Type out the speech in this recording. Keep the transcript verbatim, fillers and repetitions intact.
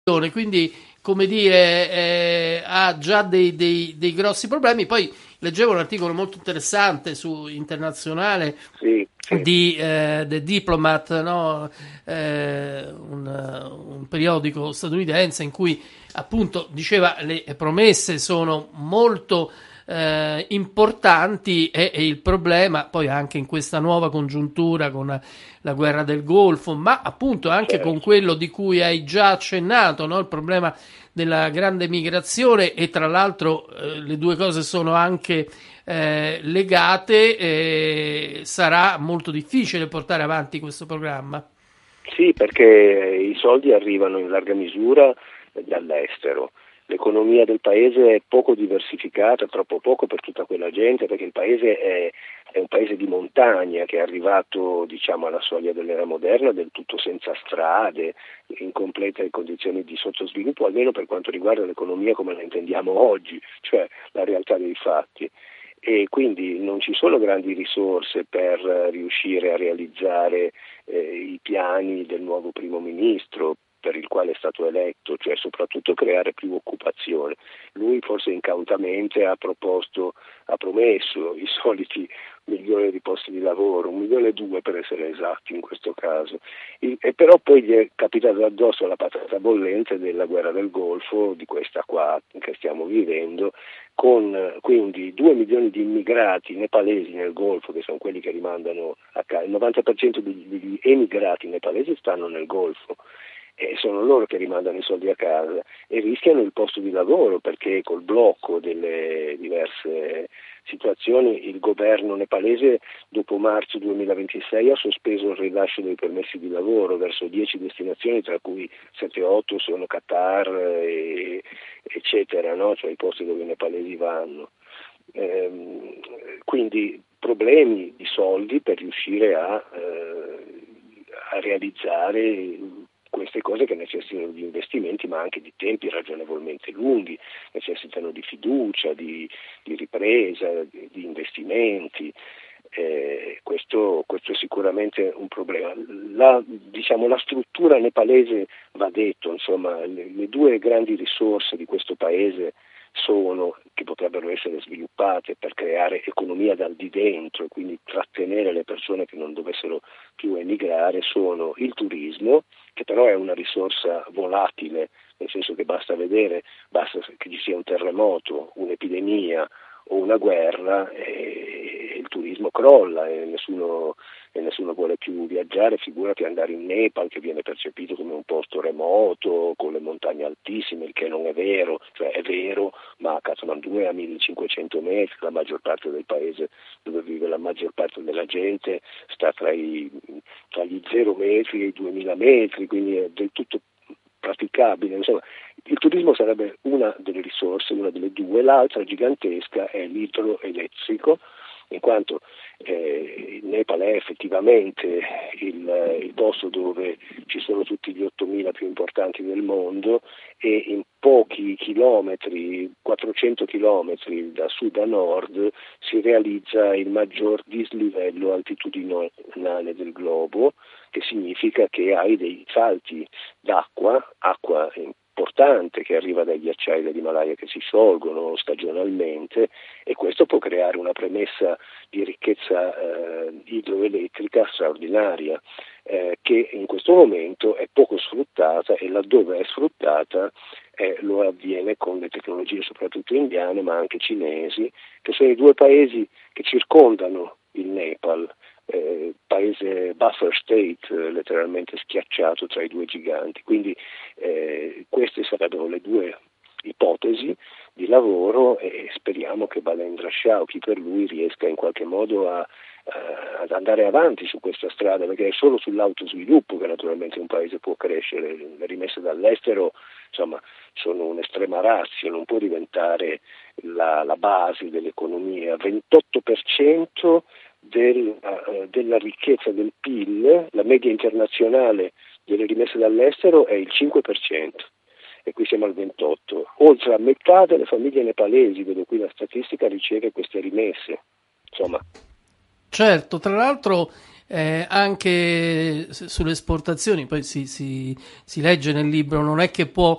quindi come dire eh, ha già dei, dei, dei grossi problemi. Poi leggevo un articolo molto interessante su Internazionale Sì, sì, di eh, The Diplomat, no? Eh, un, un periodico statunitense in cui appunto diceva le promesse sono molto eh, importanti e, e il problema poi anche in questa nuova congiuntura con la guerra del Golfo, ma appunto anche con certo. quello di cui hai già accennato, no? Il problema della grande migrazione e tra l'altro eh, le due cose sono anche eh, legate, eh, sarà molto difficile portare avanti questo programma. Sì, perché i soldi arrivano in larga misura dall'estero. L'economia del paese è poco diversificata, troppo poco per tutta quella gente, perché il paese è, è un paese di montagna che è arrivato, diciamo, alla soglia dell'era moderna del tutto senza strade, in complete condizioni di sottosviluppo, almeno per quanto riguarda l'economia come la intendiamo oggi, cioè la realtà dei fatti. E quindi non ci sono grandi risorse per riuscire a realizzare eh, i piani del nuovo primo ministro per il quale è stato eletto, cioè soprattutto creare più occupazione. Lui forse incautamente ha proposto, ha promesso i soliti milioni di posti di lavoro, un milione e due per essere esatti in questo caso, e, e però poi gli è capitato addosso la patata bollente della guerra del Golfo, di questa qua che stiamo vivendo, con quindi due milioni di immigrati nepalesi nel Golfo, che sono quelli che rimandano a casa, il novanta per cento degli emigrati nepalesi stanno nel Golfo e sono loro che rimandano i soldi a casa e rischiano il posto di lavoro perché col blocco delle diverse situazioni il governo nepalese dopo marzo duemilaventisei ha sospeso il rilascio dei permessi di lavoro verso dieci destinazioni, tra cui sette otto sono Qatar e, eccetera, no? Cioè i posti dove i nepalesi vanno. Ehm, quindi problemi di soldi per riuscire a, eh, a realizzare queste cose che necessitano di investimenti ma anche di tempi ragionevolmente lunghi, necessitano di fiducia, di, di ripresa, di, di investimenti. Eh, questo, questo è sicuramente un problema. La, diciamo, la struttura nepalese, va detto, insomma, le, le due grandi risorse di questo paese sono, che potrebbero essere sviluppate per creare economia dal di dentro e quindi trattenere le persone che non dovessero più emigrare, sono il turismo, che però è una risorsa volatile, nel senso che basta vedere, basta che ci sia un terremoto, un'epidemia o una guerra e il turismo crolla e nessuno, e nessuno vuole più viaggiare, figurati andare in Nepal che viene percepito come un posto remoto, con le montagne altissime, il che non è vero, cioè è vero, ma Kathmandu è a millecinquecento metri, la maggior parte del paese dove vive la maggior parte della gente sta tra, i, tra gli zero metri e i duemila metri, quindi è del tutto praticabile. Insomma, il turismo sarebbe una delle risorse, una delle due, l'altra gigantesca è l'idroelettrico, in quanto eh, il Nepal è effettivamente il, il posto dove ci sono tutti gli ottomila più importanti del mondo e in pochi chilometri, quattrocento chilometri da sud a nord, si realizza il maggior dislivello altitudinale del globo, che significa che hai dei salti d'acqua, acqua importante che arriva dai ghiacciai dell'Himalaya che si sciolgono stagionalmente, e questo può creare una premessa di ricchezza eh, idroelettrica straordinaria eh, che in questo momento è poco sfruttata, e laddove è sfruttata eh, lo avviene con le tecnologie soprattutto indiane ma anche cinesi, che sono i due paesi che circondano il Nepal. Eh, paese buffer state, eh, letteralmente schiacciato tra i due giganti. Quindi eh, queste sarebbero le due ipotesi di lavoro e speriamo che Balendra Shah, o chi per lui, riesca in qualche modo a, a, ad andare avanti su questa strada, perché è solo sull'autosviluppo che naturalmente un paese può crescere. Le rimesse dall'estero, insomma, sono un'estrema ratio, non può diventare la, la base dell'economia. ventotto per cento Del, uh, della ricchezza del P I L, la media internazionale delle rimesse dall'estero è il cinque per cento e qui siamo al ventotto per cento. Oltre a metà delle famiglie nepalesi, vedo qui la statistica, riceve queste rimesse. Insomma, Certo, tra l'altro eh, anche sulle esportazioni, poi si, si, si legge nel libro, non è che può